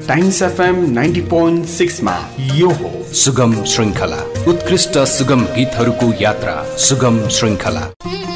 Times FM 90.6 मा यो हो सुगम श्रृङ्खला, उत्कृष्ट सुगम गीतहरूको यात्रा। सुगम श्रृङ्खला